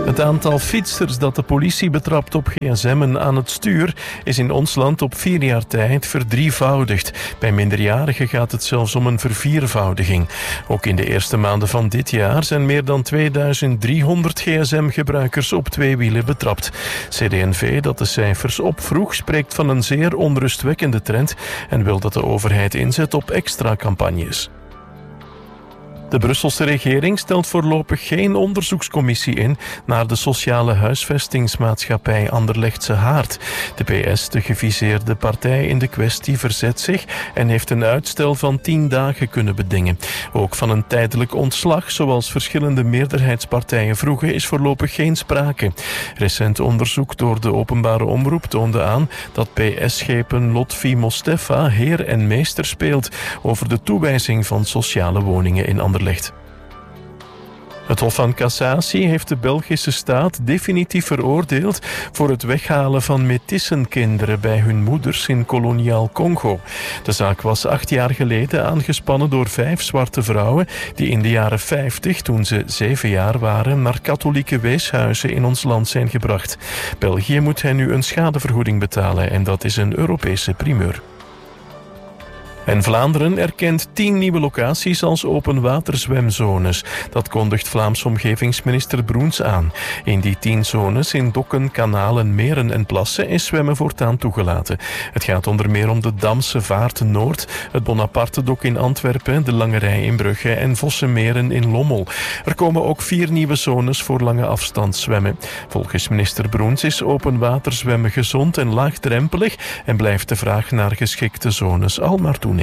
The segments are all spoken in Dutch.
Het aantal fietsers dat de politie betrapt op gsm'en aan het stuur is in ons land op 4 jaar tijd verdrievoudigd. Bij minderjarigen gaat het zelfs om een verviervoudiging. Ook in de eerste maanden van dit jaar zijn meer dan 2300 gsm-gebruikers op 2 wielen betrapt. CD&V, dat de cijfers opvroeg, spreekt van een zeer onrustwekkende trend en wil dat de overheid inzet op extra campagnes. De Brusselse regering stelt voorlopig geen onderzoekscommissie in naar de sociale huisvestingsmaatschappij Anderlechtse Haard. De PS, de geviseerde partij in de kwestie, verzet zich en heeft een uitstel van 10 dagen kunnen bedingen. Ook van een tijdelijk ontslag, zoals verschillende meerderheidspartijen vroegen, is voorlopig geen sprake. Recent onderzoek door de openbare omroep toonde aan dat PS-schepen Lotfi Mostefa heer en meester speelt over de toewijzing van sociale woningen in Anderlecht. Het Hof van Cassatie heeft de Belgische staat definitief veroordeeld voor het weghalen van metissenkinderen bij hun moeders in koloniaal Congo. De zaak was 8 jaar geleden aangespannen door 5 zwarte vrouwen die in de jaren 50, toen ze 7 jaar waren, naar katholieke weeshuizen in ons land zijn gebracht. België moet hen nu een schadevergoeding betalen en dat is een Europese primeur. En Vlaanderen erkent 10 nieuwe locaties als openwaterzwemzones. Dat kondigt Vlaams omgevingsminister Broens aan. In die 10 zones in dokken, kanalen, meren en plassen is zwemmen voortaan toegelaten. Het gaat onder meer om de Damse Vaart Noord, het Bonaparte-dok in Antwerpen, de Langerij in Brugge en Vossenmeren in Lommel. Er komen ook 4 nieuwe zones voor lange afstand zwemmen. Volgens minister Broens is openwaterzwemmen gezond en laagdrempelig en blijft de vraag naar geschikte zones al maar toenemen.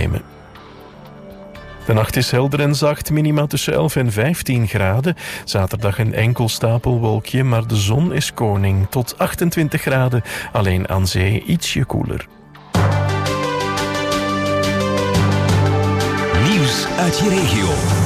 De nacht is helder en zacht, minima tussen 11 en 15 graden. Zaterdag een enkel stapelwolkje, maar de zon is koning. Tot 28 graden, alleen aan zee ietsje koeler. Nieuws uit je regio.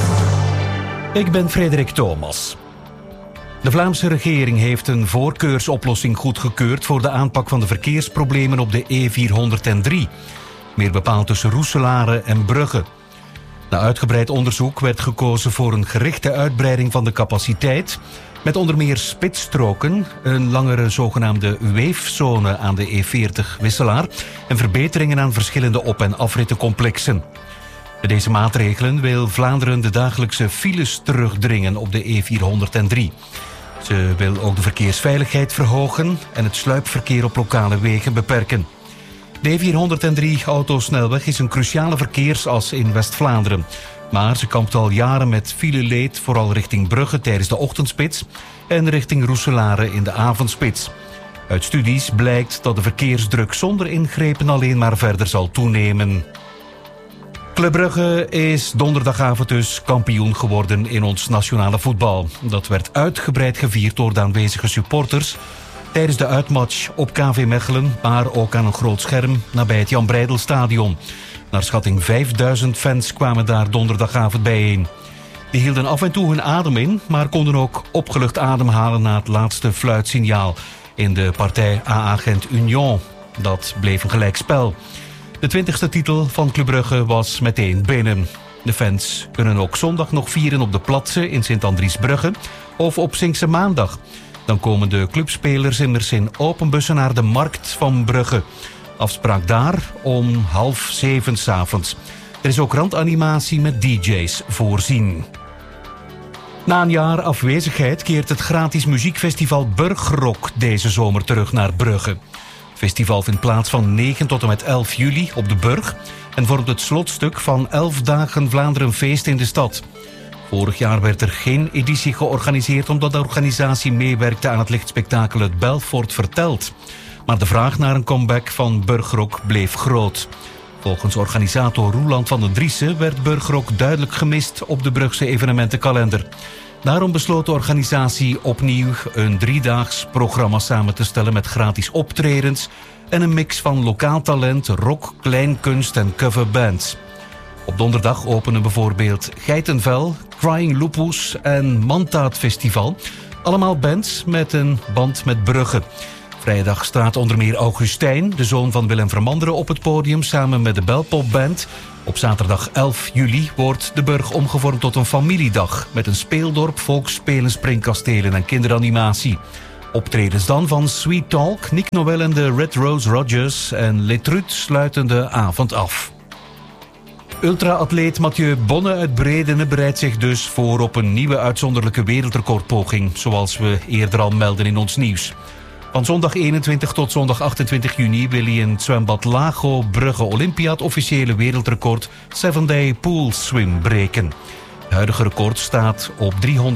Ik ben Frederik Thomas. De Vlaamse regering heeft een voorkeursoplossing goedgekeurd voor de aanpak van de verkeersproblemen op de E403. Meer bepaald tussen Roeselare en Brugge. Na uitgebreid onderzoek werd gekozen voor een gerichte uitbreiding van de capaciteit, met onder meer spitsstroken, een langere zogenaamde weefzone aan de E40 Wisselaar en verbeteringen aan verschillende op- en afrittencomplexen. Met deze maatregelen wil Vlaanderen de dagelijkse files terugdringen op de E403. Ze wil ook de verkeersveiligheid verhogen en het sluipverkeer op lokale wegen beperken. De E403-autosnelweg is een cruciale verkeersas in West-Vlaanderen. Maar ze kampt al jaren met fileleed, vooral richting Brugge tijdens de ochtendspits en richting Roeselare in de avondspits. Uit studies blijkt dat de verkeersdruk zonder ingrepen alleen maar verder zal toenemen. Club Brugge is donderdagavond dus kampioen geworden in ons nationale voetbal. Dat werd uitgebreid gevierd door de aanwezige supporters tijdens de uitmatch op KV Mechelen, maar ook aan een groot scherm nabij het Jan Breidelstadion. Naar schatting 5000 fans kwamen daar donderdagavond bijeen. Die hielden af en toe hun adem in, maar konden ook opgelucht ademhalen na het laatste fluitsignaal in de partij AA-Gent Union. Dat bleef een gelijkspel. De 20e titel van Club Brugge was meteen binnen. De fans kunnen ook zondag nog vieren op de Platse in Sint-Andries-Brugge of op Sinkse Maandag. Dan komen de clubspelers immers in open bussen naar de Markt van Brugge. Afspraak daar om 6:30 s'avonds. Er is ook randanimatie met DJ's voorzien. Na een jaar afwezigheid keert het gratis muziekfestival Burgrock deze zomer terug naar Brugge. Het festival vindt plaats van 9 tot en met 11 juli op de Burg en vormt het slotstuk van 11 dagen Vlaanderenfeest in de stad. Vorig jaar werd er geen editie georganiseerd omdat de organisatie meewerkte aan het lichtspektakel Het Belfort Vertelt. Maar de vraag naar een comeback van Burgrock bleef groot. Volgens organisator Roeland van den Driessen werd Burgrock duidelijk gemist op de Brugse evenementenkalender. Daarom besloot de organisatie opnieuw een 3-daags programma samen te stellen met gratis optredens en een mix van lokaal talent, rock, kleinkunst en coverbands. Op donderdag openen bijvoorbeeld Geitenvel, Crying Lupus en Mantaat Festival. Allemaal bands met een band met Brugge. Vrijdag staat onder meer Augustijn, de zoon van Willem Vermanderen, op het podium samen met de Belpopband. Op zaterdag 11 juli wordt de Burg omgevormd tot een familiedag met een speeldorp, volksspelen, springkastelen en kinderanimatie. Optredens dan van Sweet Talk, Nick Noël en de Red Rose Rodgers en Letrut sluiten de avond af. Ultra-atleet Mathieu Bonne uit Bredene bereidt zich dus voor op een nieuwe uitzonderlijke wereldrecordpoging, zoals we eerder al melden in ons nieuws. Van zondag 21 tot zondag 28 juni wil hij in het zwembad Lago Brugge Olympia het officiële wereldrecord 7-day pool swim breken. Het huidige record staat op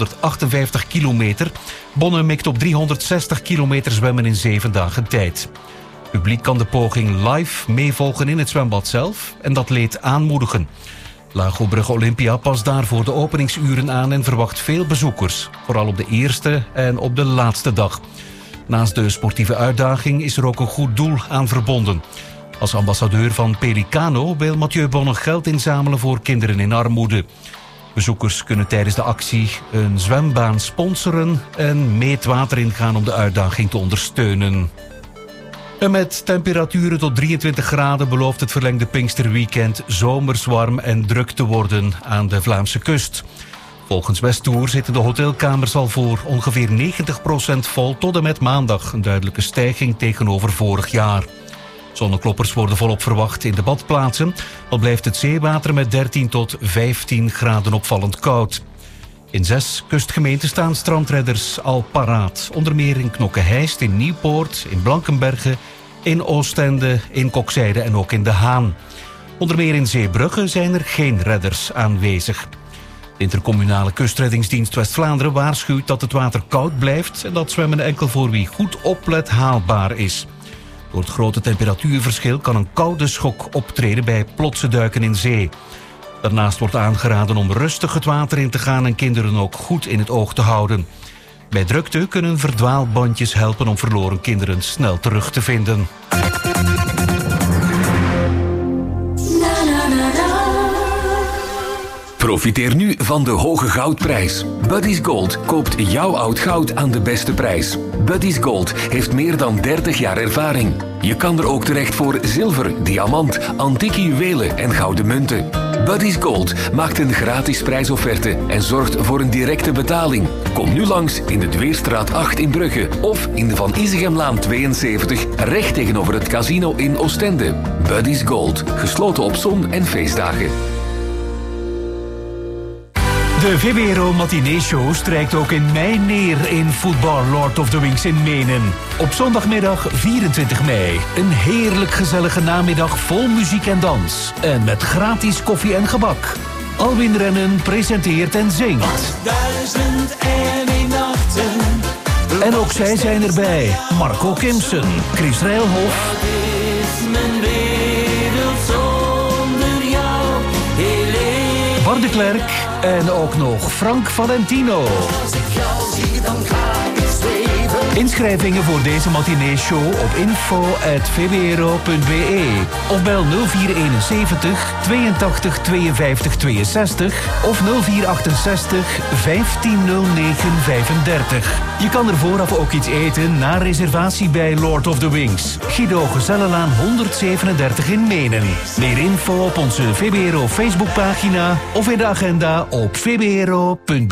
358 kilometer. Bonne mikt op 360 kilometer zwemmen in 7 dagen tijd. Het publiek kan de poging live meevolgen in het zwembad zelf en dat leed aanmoedigen. Lago Brugge Olympia past daarvoor de openingsuren aan en verwacht veel bezoekers, vooral op de eerste en op de laatste dag. Naast de sportieve uitdaging is er ook een goed doel aan verbonden. Als ambassadeur van Pelicano wil Mathieu Bonne geld inzamelen voor kinderen in armoede. Bezoekers kunnen tijdens de actie een zwembaan sponsoren en mee het water ingaan om de uitdaging te ondersteunen. En met temperaturen tot 23 graden belooft het verlengde Pinksterweekend zomers warm en druk te worden aan de Vlaamse kust. Volgens Westtour zitten de hotelkamers al voor ongeveer 90% vol tot en met maandag. Een duidelijke stijging tegenover vorig jaar. Zonnekloppers worden volop verwacht in de badplaatsen. Al blijft het zeewater met 13 tot 15 graden opvallend koud. In 6 kustgemeenten staan strandredders al paraat. Onder meer in Knokke-Heist, in Nieuwpoort, in Blankenberge, in Oostende, in Kokzijde en ook in De Haan. Onder meer in Zeebrugge zijn er geen redders aanwezig. De intercommunale kustreddingsdienst West-Vlaanderen waarschuwt dat het water koud blijft en dat zwemmen enkel voor wie goed oplet haalbaar is. Door het grote temperatuurverschil kan een koude schok optreden bij plotse duiken in zee. Daarnaast wordt aangeraden om rustig het water in te gaan en kinderen ook goed in het oog te houden. Bij drukte kunnen verdwaalbandjes helpen om verloren kinderen snel terug te vinden. Profiteer nu van de hoge goudprijs. Buddy's Gold koopt jouw oud goud aan de beste prijs. Buddy's Gold heeft meer dan 30 jaar ervaring. Je kan er ook terecht voor zilver, diamant, antieke juwelen en gouden munten. Buddy's Gold maakt een gratis prijsofferte en zorgt voor een directe betaling. Kom nu langs in de Dweerstraat 8 in Brugge of in de Van Isegemlaan 72 recht tegenover het casino in Oostende. Buddy's Gold, gesloten op zon- en feestdagen. De VWRO Matinee Show strijkt ook in mei neer in voetbal Lord of the Wings in Menen. Op zondagmiddag 24 mei. Een heerlijk gezellige namiddag vol muziek en dans. En met gratis koffie en gebak. Alwin Rennen presenteert en zingt. 1001 nachten. En ook zij zijn erbij. Marco Kimsen, Chris Rijlhof. Wat is mijn wereld zonder jou? Helene. Bart de Klerk en ook nog Frank Valentino. Als ik jou zie, dan ga ik zweven. Inschrijvingen voor deze matinee-show op info@vwro.be of bel 0471 82 52 62 of 0468 1509 35. Je kan er vooraf ook iets eten na reservatie bij Lord of the Wings. Guido Gezellenlaan 137 in Menen. Meer info op onze VWRO Facebookpagina of in de agenda op vwro.be.